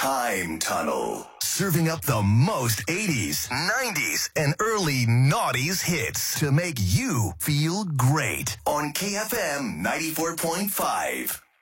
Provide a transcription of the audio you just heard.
Time Tunnel. Serving up the most 80s, 90s, and early noughties hits to make you feel great on KFM 94.5.